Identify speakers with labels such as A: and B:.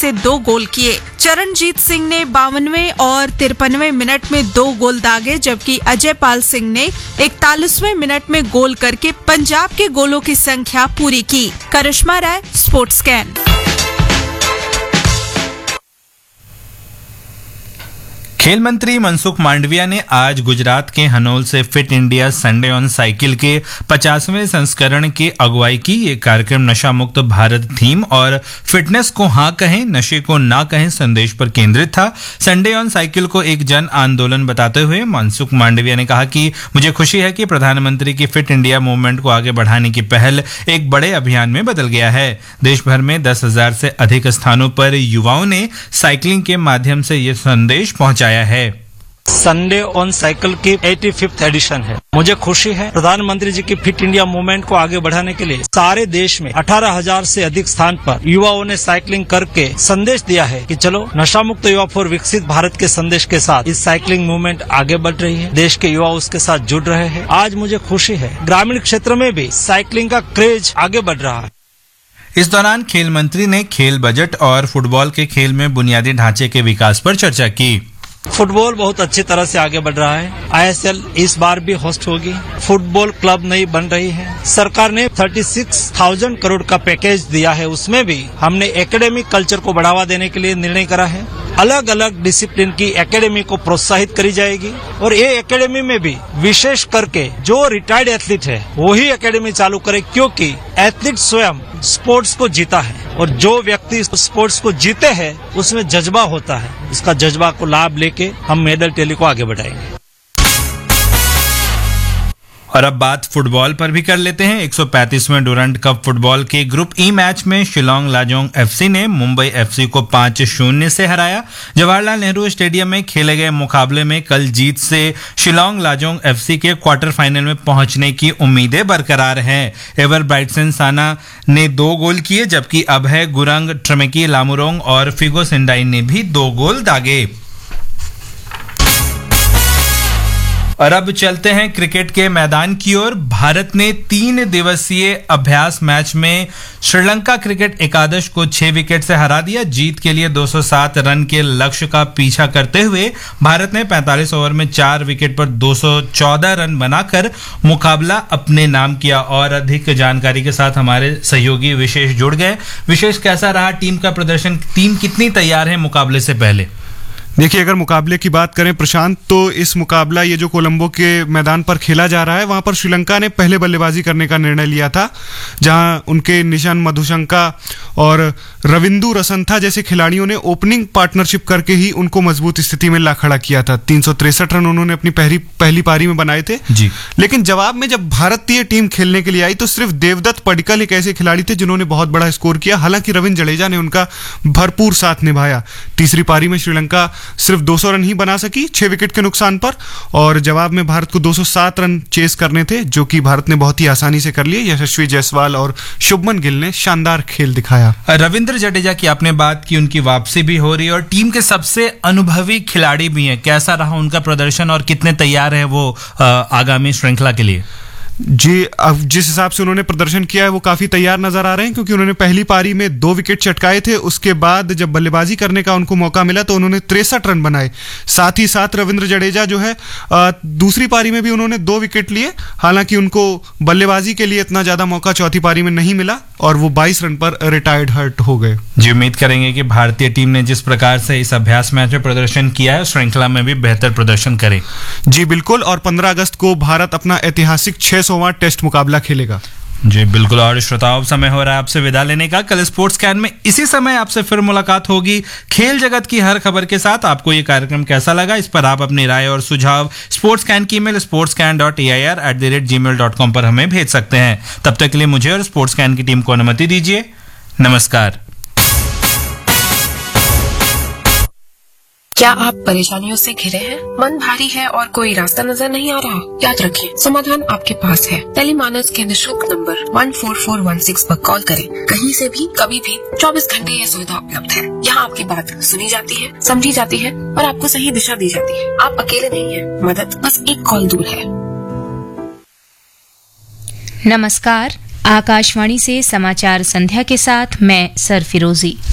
A: से 2 गोल किए। चरणजीत सिंह ने 52वें और 53वें मिनट में 2 गोल दागे, जबकि अजय पाल सिंह ने 41वें मिनट में गोल करके पंजाब के गोलों की संख्या पूरी की। करिश्मा राय, स्पोर्ट्स स्कैन।
B: खेल मंत्री मनसुख मांडविया ने आज गुजरात के हनोल से fit India Sunday on cycle के 50वें संस्करण की अगुवाई की। ये कार्यक्रम नशा मुक्त भारत थीम और फिटनेस को हाँ कहें, नशे को ना कहें संदेश पर केंद्रित था। संडे ऑन साइकिल को एक जन आंदोलन बताते हुए मनसुख मांडविया ने कहा कि मुझे खुशी है कि प्रधानमंत्री की फिट इंडिया मूवमेंट को आगे बढ़ाने की पहल एक बड़े अभियान में बदल गया है। देश भर में 10,000 से अधिक स्थानों पर युवाओं ने साइकिलिंग के माध्यम से ये संदेश पहुंचाया है।
C: संडे ऑन साइकिल की 85th एडिशन है। मुझे खुशी है प्रधानमंत्री जी की फिट इंडिया मूवमेंट को आगे बढ़ाने के लिए सारे देश में 18,000 से अधिक स्थान पर युवाओं ने साइकिलिंग करके संदेश दिया है कि चलो नशा मुक्त युवा फॉर विकसित भारत के संदेश के साथ इस साइकिलिंग मूवमेंट आगे बढ़ रही है। देश के युवा उसके साथ जुड़ रहे हैं। आज मुझे खुशी है ग्रामीण क्षेत्र में भी साइकिलिंग का क्रेज आगे बढ़ रहा है।
B: इस दौरान खेल मंत्री ने खेल बजट और फुटबॉल के खेल में बुनियादी ढांचे के विकास पर चर्चा की।
C: फुटबॉल बहुत अच्छी तरह से आगे बढ़ रहा है। ISL इस बार भी होस्ट होगी। फुटबॉल क्लब नई बन रही है। सरकार ने 36,000 करोड़ का पैकेज दिया है। उसमें भी हमने एकेडमिक कल्चर को बढ़ावा देने के लिए निर्णय करा है। अलग अलग डिसिप्लिन की एकेडमी को प्रोत्साहित करी जाएगी और ये एकेडमी में भी विशेष करके जो रिटायर्ड एथलीट है वही एकेडमी चालू करे, क्योंकि एथलीट स्वयं स्पोर्ट्स को जीता है और जो व्यक्ति स्पोर्ट्स को जीते हैं उसमें जज्बा होता है। इसका जज्बा को लाभ लेके हम मेडल टैली को आगे बढ़ाएंगे।
B: और अब बात फुटबॉल पर भी कर लेते हैं। 135वें डुरंट कप फुटबॉल के ग्रुप ई मैच में शिलोंग लाजोंग FC ने मुंबई FC को 5-0 से हराया। जवाहरलाल नेहरू स्टेडियम में खेले गए मुकाबले में कल जीत से शिलोंग लाजोंग FC के क्वार्टर फाइनल में पहुंचने की उम्मीदें बरकरार हैं। एवर ब्राइटसन साना ने 2 गोल किए, जबकि अभय गुरंग, ट्रमेकी लामुरोंग और फिगो सिंडाई ने भी 2 गोल दागे। और अब चलते हैं क्रिकेट के मैदान की ओर। भारत ने 3 दिवसीय अभ्यास मैच में श्रीलंका क्रिकेट एकादश को 6 विकेट से हरा दिया। जीत के लिए 207 रन के लक्ष्य का पीछा करते हुए भारत ने 45 ओवर में 4 विकेट पर 214 रन बनाकर मुकाबला अपने नाम किया। और अधिक जानकारी के साथ हमारे सहयोगी विशेष जुड़ गए। विशेष, कैसा रहा टीम का प्रदर्शन? टीम कितनी तैयार है मुकाबले से पहले?
D: देखिए, अगर मुकाबले की बात करें प्रशांत, तो इस मुकाबला ये जो कोलंबो के मैदान पर खेला जा रहा है, वहां पर श्रीलंका ने पहले बल्लेबाजी करने का निर्णय लिया था, जहां उनके निशान मधुशंका और रविंदु रसंथा जैसे खिलाड़ियों ने ओपनिंग पार्टनरशिप करके ही उनको मजबूत स्थिति में ला खड़ा किया था। 363 रन उन्होंने अपनी पहली पारी में बनाए थे जी। लेकिन जवाब में जब भारतीय टीम खेलने के लिए आई तो सिर्फ देवदत्त पडिक्कल एक ऐसे खिलाड़ी थे जिन्होंने बहुत बड़ा स्कोर किया। हालांकि रविंद्र जडेजा ने उनका भरपूर साथ निभाया। तीसरी पारी में श्रीलंका सिर्फ 200 रन ही बना सकी 6 विकेट के नुकसान पर, और जवाब में भारत को 207 रन चेस करने थे, जो कि भारत ने बहुत ही आसानी से कर लिए। यशस्वी जायसवाल और शुभमन गिल ने शानदार खेल दिखाया।
B: रविंद्र जडेजा की आपने बात की, उनकी वापसी भी हो रही है और टीम के सबसे अनुभवी खिलाड़ी भी हैं। कैसा रहा उनका प्रदर्शन और कितने तैयार है वो आगामी श्रृंखला के लिए?
D: जी, अब जिस हिसाब से उन्होंने प्रदर्शन किया है वो काफी तैयार नजर आ रहे हैं, क्योंकि उन्होंने पहली पारी में 2 विकेट चटकाए थे। उसके बाद जब बल्लेबाजी करने का उनको मौका मिला तो उन्होंने 63 रन बनाए। साथ ही साथ रविंद्र जडेजा जो है दूसरी पारी में भी उन्होंने 2 विकेट लिए। हालांकि उनको बल्लेबाजी के लिए इतना ज्यादा मौका चौथी पारी में नहीं मिला और वो 22 रन पर रिटायर्ड हर्ट हो गए।
B: जी, उम्मीद करेंगे कि भारतीय टीम ने जिस प्रकार से इस अभ्यास मैच में प्रदर्शन किया है श्रृंखला में भी बेहतर प्रदर्शन करे।
D: जी बिल्कुल, और 15 अगस्त को भारत अपना ऐतिहासिक 600वां टेस्ट मुकाबला खेलेगा।
B: जी बिल्कुल। और श्रोताओं, समय हो रहा है आपसे विदा लेने का। कल स्पोर्ट्स कैन में इसी समय आपसे फिर मुलाकात होगी खेल जगत की हर खबर के साथ। आपको ये कार्यक्रम कैसा लगा, इस पर आप अपनी राय और सुझाव स्पोर्ट्स कैन की ईमेल sportscan.air@gmail.com पर हमें भेज सकते हैं। तब तक के लिए मुझे और स्पोर्ट्स कैन की टीम को अनुमति दीजिए। नमस्कार।
E: क्या आप परेशानियों से घिरे हैं? मन भारी है और कोई रास्ता नजर नहीं आ रहा? याद रखें, समाधान आपके पास है। टेलीमानस के निःशुल्क नंबर 14416 पर कॉल करें। कहीं से भी, कभी भी, 24 घंटे ये सुविधा उपलब्ध है। यहाँ आपकी बात सुनी जाती है, समझी जाती है और आपको सही दिशा दी जाती है। आप अकेले नहीं हैं, मदद बस एक कॉल दूर है।
F: नमस्कार, आकाशवाणी से समाचार संध्या के साथ मैं सरफिरोजी।